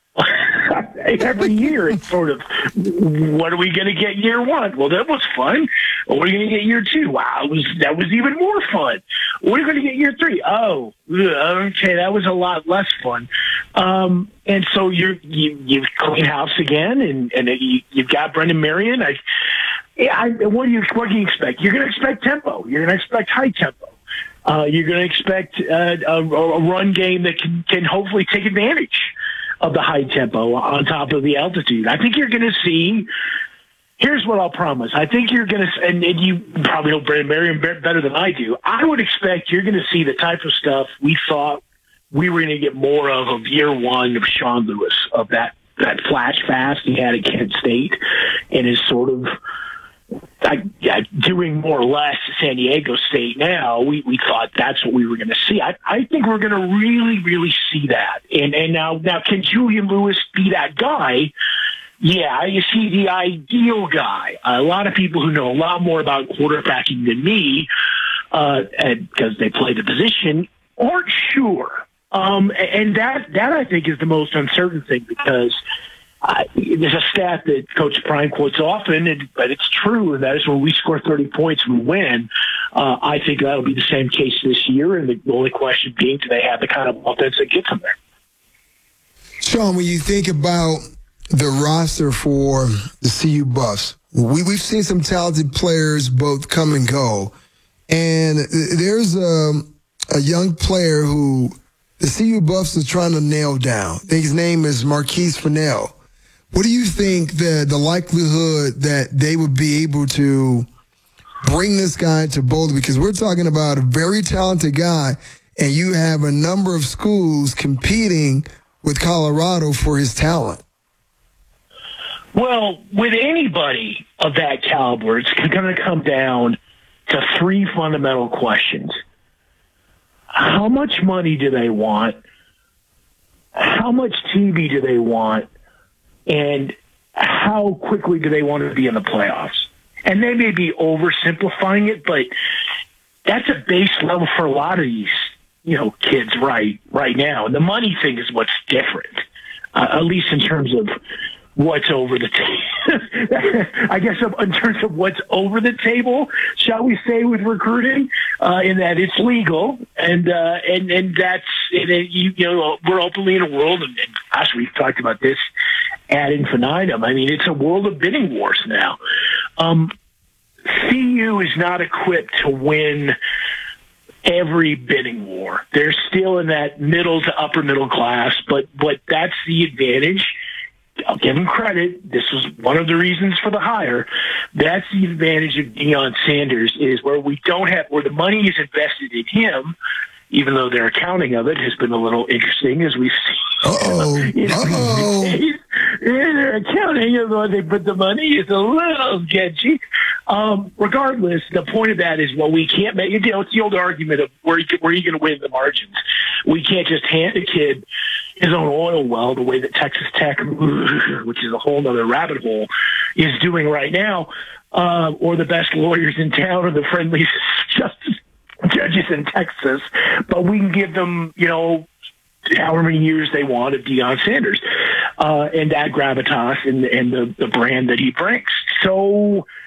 Every year it's sort of, what are we going to get year one? Well, that was fun. What are we going to get year two? Wow, it was, that was even more fun. What are we going to get year three? Oh, okay, that was a lot less fun. Um, and so you're, you, you've cleaned house again, and, and you, you've got Brendan Marion. I, yeah, I, what do you what do you expect? You're going to expect tempo. You're going to expect high tempo. Uh, you're going to expect uh, a, a run game that can, can hopefully take advantage of the high tempo on top of the altitude. I think you're going to see. Here's what I'll promise. I think you're going to, and, and you probably know Brendan Marion better than I do. I would expect you're going to see the type of stuff we thought we were going to get more of of year one of Sean Lewis, of that that flash fast he had at Kent State, and is sort of. I, yeah, doing more or less San Diego State now, we, we thought that's what we were going to see. I, I think we're going to really, really see that. And and now, now, can Julian Lewis be that guy? Yeah, is he the ideal guy? A lot of people who know a lot more about quarterbacking than me, uh, because they play the position, aren't sure. Um, and that, that I think is the most uncertain thing, because Uh, there's a stat that Coach Prime quotes often, and, but it's true, and that is when we score thirty points, we win. Uh, I think that'll be the same case this year, and the only question being, do they have the kind of offense that gets them there? Sean, when you think about the roster for the C U Buffs, we, we've seen some talented players both come and go, and there's a, a young player who the C U Buffs is trying to nail down. I think his name is Marquise Fennell. What do you think the, the likelihood that they would be able to bring this guy to Boulder? Because we're talking about a very talented guy, and you have a number of schools competing with Colorado for his talent. Well, with anybody of that caliber, it's going to come down to three fundamental questions. How much money do they want? How much T V do they want? And how quickly do they want to be in the playoffs? And they may be oversimplifying it, but that's a base level for a lot of these, you know, kids right right now. And the money thing is what's different, uh, at least in terms of what's over the table. I guess in terms of what's over the table, shall we say, with recruiting, uh, in that it's legal, and uh, and and that's and it, you, you know we're openly in a world, and, and gosh, we've talked about this ad infinitum. I mean, it's a world of bidding wars now. Um, C U is not equipped to win every bidding war. They're still in that middle to upper middle class, but but that's the advantage. I'll give him credit. This was one of the reasons for the hire. That's the advantage of Deion Sanders, is where we don't have, where the money is invested in him, even though their accounting of it has been a little interesting, as we've seen. Uh-oh. You know, Uh-oh. their accounting of where they put the money is a little sketchy. Um, regardless, the point of that is, well, we can't make, you know, it's the old argument of where you, where are you going to win the margins? We can't just hand a kid his own oil well the way that Texas Tech, which is a whole other rabbit hole, is doing right now, uh, or the best lawyers in town or the friendliest justice judges in Texas, but we can give them, you know, however many years they want of Deion Sanders, uh, and that gravitas and, and the, the brand that he brings. So